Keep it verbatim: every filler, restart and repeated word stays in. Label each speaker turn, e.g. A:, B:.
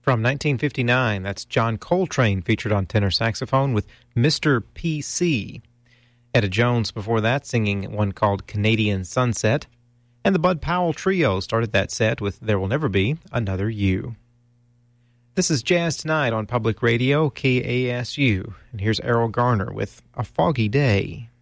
A: From nineteen fifty-nine, that's John Coltrane featured on tenor saxophone with Mister P C. Etta Jones before that singing one called Canadian Sunset. And the Bud Powell Trio started that set with There Will Never Be Another You. This is Jazz Tonight on Public Radio, K A S U. And here's Errol Garner with A Foggy Day.